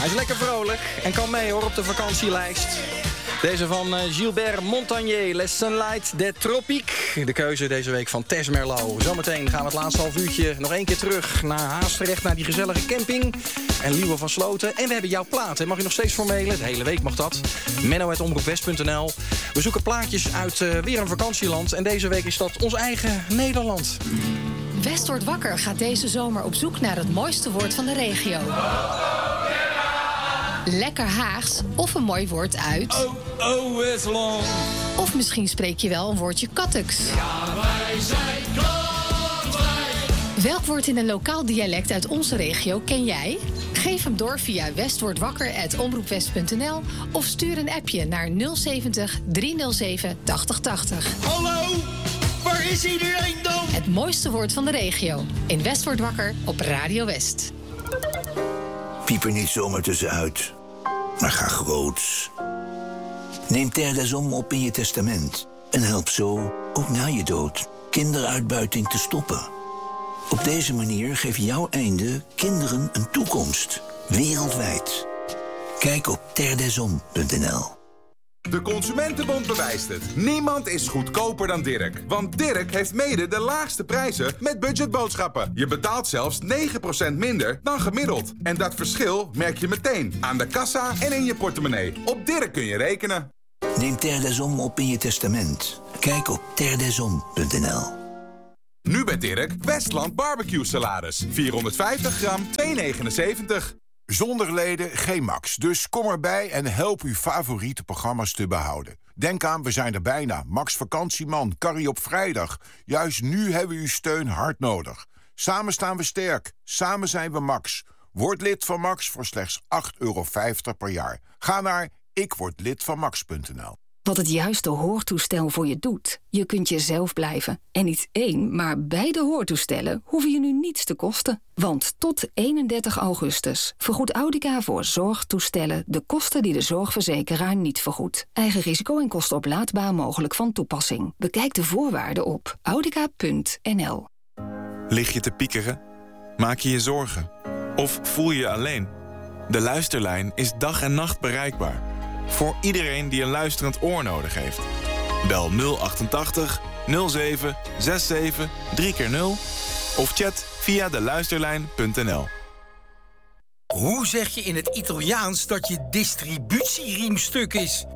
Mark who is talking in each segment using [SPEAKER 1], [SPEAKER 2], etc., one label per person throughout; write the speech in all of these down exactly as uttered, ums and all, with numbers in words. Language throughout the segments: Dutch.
[SPEAKER 1] Hij is lekker vrolijk en kan mee hoor op de vakantielijst. Deze van uh, Gilbert Montagnier, Les Sunlight des Tropiques. De keuze deze week van Tess Merlot. Zometeen gaan we het laatste half uurtje nog één keer terug naar Haastrecht, naar die gezellige camping. En Liewe van Sloten. En we hebben jouw plaat, hè? Mag je nog steeds voor mailen? De hele week mag dat. menno at omroep west punt n l. We zoeken plaatjes uit uh, weer een vakantieland. En deze week is dat ons eigen Nederland.
[SPEAKER 2] West wordt wakker gaat deze zomer op zoek naar het mooiste woord van de regio. Lekker Haags of een mooi woord uit...
[SPEAKER 3] Oh, oh, is long.
[SPEAKER 2] Of misschien spreek je wel een woordje Katteks.
[SPEAKER 3] Ja, wij zijn Katwijk.
[SPEAKER 2] Welk woord in een lokaal dialect uit onze regio ken jij? Geef hem door via westwordwakker at omroep west punt n l of stuur een appje naar nul zeventig driehonderdzeven tachtig tachtig.
[SPEAKER 3] Hallo, waar is iedereen dan?
[SPEAKER 2] Het mooiste woord van de regio. In West wordt wakker op Radio West.
[SPEAKER 4] Piep er niet zomaar tussenuit, maar ga groots. Neem Terre des Hommes op in je testament en help zo, ook na je dood, kinderuitbuiting te stoppen. Op deze manier geef jouw einde kinderen een toekomst, wereldwijd. Kijk op terre des hommes punt n l.
[SPEAKER 5] De Consumentenbond bewijst het. Niemand is goedkoper dan Dirk. Want Dirk heeft mede de laagste prijzen met budgetboodschappen. Je betaalt zelfs negen procent minder dan gemiddeld. En dat verschil merk je meteen aan de kassa en in je portemonnee. Op Dirk kun je rekenen.
[SPEAKER 4] Neem Terre des Hommes op in je testament. Kijk op terre des hommes punt n l.
[SPEAKER 5] Nu bij Dirk, Westland barbecue salades. vierhonderdvijftig gram, twee negenenzeventig.
[SPEAKER 6] Zonder leden geen Max, dus kom erbij en help uw favoriete programma's te behouden. Denk aan, we zijn er bijna. Max Vakantieman, Carrie op vrijdag. Juist nu hebben we uw steun hard nodig. Samen staan we sterk, samen zijn we Max. Word lid van Max voor slechts acht euro vijftig per jaar. Ga naar ikwordlidvanmax punt n l.
[SPEAKER 7] Wat het juiste hoortoestel voor je doet. Je kunt jezelf blijven. En niet één, maar beide hoortoestellen hoeven je nu niets te kosten. Want tot eenendertig augustus vergoedt Audica voor zorgtoestellen de kosten die de zorgverzekeraar niet vergoedt. Eigen risico en kosten oplaadbaar mogelijk van toepassing. Bekijk de voorwaarden op audica punt n l.
[SPEAKER 8] Lig je te piekeren? Maak je je zorgen? Of voel je je alleen? De Luisterlijn is dag en nacht bereikbaar. Voor iedereen die een luisterend oor nodig heeft. Bel nul achtentachtig nul zeven zesenzestig drie keer nul of chat via de luisterlijn punt n l.
[SPEAKER 9] Hoe zeg je in het Italiaans dat je distributieriem stuk is?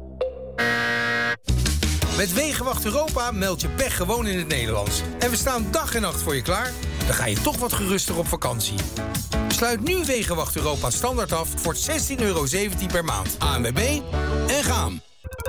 [SPEAKER 9] Met Wegenwacht Europa meld je pech gewoon in het Nederlands. En we staan dag en nacht voor je klaar. Dan ga je toch wat geruster op vakantie. Sluit nu Wegenwacht Europa standaard af voor zestien euro zeventien per maand. A N W B en gaan.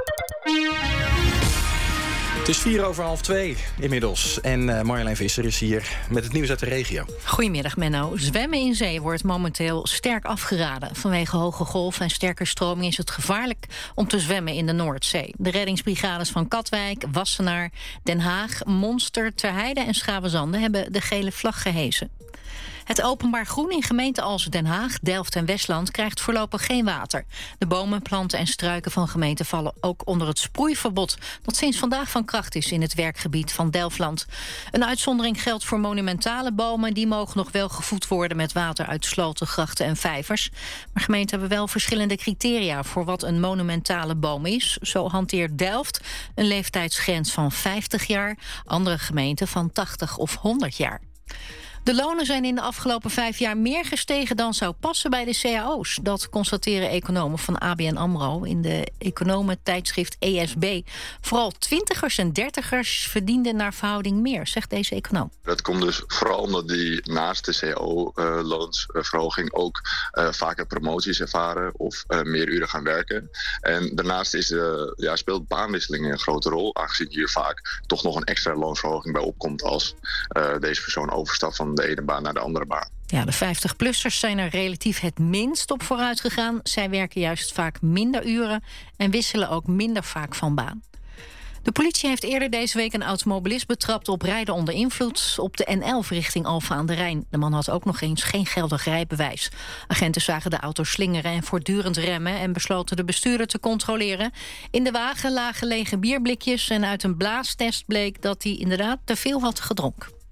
[SPEAKER 1] Het is vier over half twee inmiddels. En uh, Marjolein Visser is hier met het nieuws uit de regio.
[SPEAKER 10] Goedemiddag, Menno. Zwemmen in zee wordt momenteel sterk afgeraden. Vanwege hoge golven en sterke stroming is het gevaarlijk om te zwemmen in de Noordzee. De reddingsbrigades van Katwijk, Wassenaar, Den Haag, Monster, Terheide en Schavenzande hebben de gele vlag gehesen. Het openbaar groen in gemeenten als Den Haag, Delft en Westland krijgt voorlopig geen water. De bomen, planten en struiken van gemeenten vallen ook onder het sproeiverbod dat sinds vandaag van kracht is in het werkgebied van Delftland. Een uitzondering geldt voor monumentale bomen. Die mogen nog wel gevoed worden met water uit sloten, grachten en vijvers. Maar gemeenten hebben wel verschillende criteria voor wat een monumentale boom is. Zo hanteert Delft een leeftijdsgrens van vijftig jaar, andere gemeenten van tachtig of honderd jaar. De lonen zijn in de afgelopen vijf jaar meer gestegen dan zou passen bij de cao's. Dat constateren economen van A B N AMRO in de economentijdschrift E S B. Vooral twintigers en dertigers verdienden naar verhouding meer, zegt deze econoom.
[SPEAKER 11] Dat komt dus vooral omdat die naast de cao-loonsverhoging ook uh, vaker promoties ervaren of uh, meer uren gaan werken. En daarnaast is, uh, ja, speelt baanwisseling een grote rol, aangezien hier vaak toch nog een extra loonsverhoging bij opkomt als uh, deze persoon overstapt van de ene baan naar de andere baan.
[SPEAKER 10] Ja, de vijftig-plussers zijn er relatief het minst op vooruit gegaan. Zij werken juist vaak minder uren en wisselen ook minder vaak van baan. De politie heeft eerder deze week een automobilist betrapt op rijden onder invloed op de N elf richting Alphen aan de Rijn. De man had ook nog eens geen geldig rijbewijs. Agenten zagen de auto slingeren en voortdurend remmen en besloten de bestuurder te controleren. In de wagen lagen lege bierblikjes en uit een blaastest bleek dat hij inderdaad te veel had gedronken.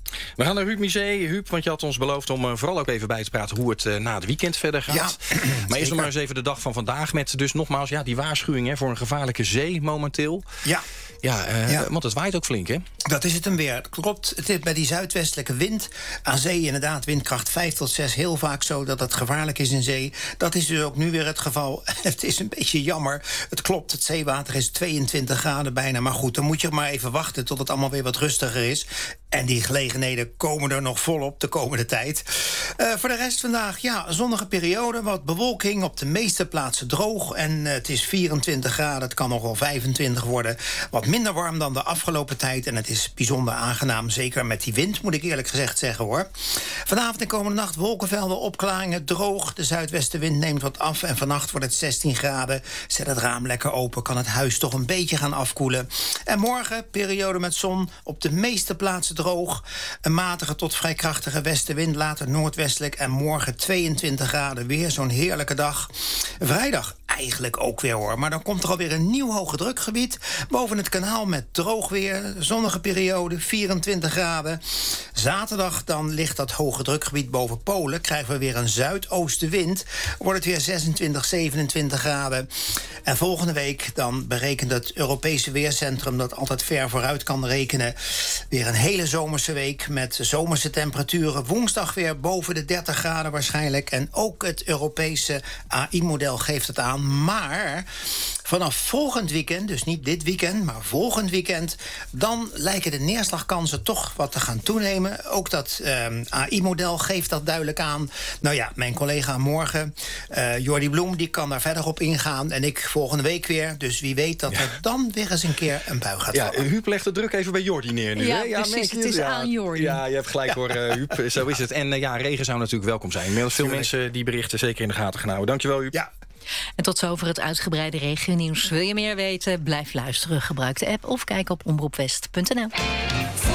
[SPEAKER 1] We gaan naar Huub Misé. Huub, want je had ons beloofd om uh, vooral ook even bij te praten hoe het uh, na het weekend verder gaat. Ja, maar eerst nog maar eens even de dag van vandaag met dus nogmaals ja, die waarschuwing hè, voor een gevaarlijke zee momenteel.
[SPEAKER 12] Ja.
[SPEAKER 1] Ja, uh,
[SPEAKER 12] ja,
[SPEAKER 1] want het waait ook flink, hè?
[SPEAKER 12] Dat is het hem weer. Klopt, het is bij die zuidwestelijke wind. Aan zee inderdaad windkracht vijf tot zes. Heel vaak zo dat het gevaarlijk is in zee. Dat is dus ook nu weer het geval. Het is een beetje jammer. Het klopt, het zeewater is tweeëntwintig graden bijna. Maar goed, dan moet je maar even wachten tot het allemaal weer wat rustiger is. En die gelegenheden komen er nog volop de komende tijd. Uh, voor de rest vandaag, ja, zonnige periode. Wat bewolking, op de meeste plaatsen droog. En uh, het is vierentwintig graden, het kan nog wel vijfentwintig worden. Wat minder warm dan de afgelopen tijd. En het is bijzonder aangenaam, zeker met die wind, moet ik eerlijk gezegd zeggen, hoor. Vanavond en komende nacht wolkenvelden, opklaringen, droog. De zuidwestenwind neemt wat af en vannacht wordt het zestien graden. Zet het raam lekker open, kan het huis toch een beetje gaan afkoelen. En morgen, periode met zon, op de meeste plaatsen droog. Een matige tot vrij krachtige westenwind, later noordwestelijk. En morgen tweeëntwintig graden, weer zo'n heerlijke dag. Vrijdag eigenlijk ook weer, hoor. Maar dan komt er alweer een nieuw hoge drukgebied boven het kanaal met droog weer, zonnige periode, vierentwintig graden. Zaterdag dan ligt dat hoge drukgebied boven Polen. Krijgen we weer een zuidoostenwind. Wordt het weer zesentwintig, zevenentwintig graden. En volgende week dan berekent het Europese Weercentrum, dat altijd ver vooruit kan rekenen, weer een hele zomerse week met zomerse temperaturen. Woensdag weer boven de dertig graden waarschijnlijk. En ook het Europese A I-model geeft het aan. Maar vanaf volgend weekend, dus niet dit weekend, maar volgend weekend, dan lijken de neerslagkansen toch wat te gaan toenemen. Ook dat uh, A I-model geeft dat duidelijk aan. Nou ja, mijn collega morgen, uh, Jordi Bloem, die kan daar verder op ingaan. En ik volgende week weer. Dus wie weet dat ja. er dan weer eens een keer een bui gaat vallen.
[SPEAKER 1] Ja, Huub legt de druk even bij Jordi neer nu.
[SPEAKER 10] Ja,
[SPEAKER 1] hè? Ja,
[SPEAKER 10] precies. Het is
[SPEAKER 1] ja,
[SPEAKER 10] aan Jordi.
[SPEAKER 1] Ja, je hebt gelijk ja. hoor, uh, Huub. Zo is het. En uh, ja, regen zou natuurlijk welkom zijn. Inmiddels veel Tuurlijk. mensen die berichten zeker in de gaten gaan houden. Dankjewel, Huub.
[SPEAKER 12] Ja.
[SPEAKER 10] En tot zover het uitgebreide regionieuws. Wil je meer weten? Blijf luisteren. Gebruik de app of kijk op omroep west punt n l.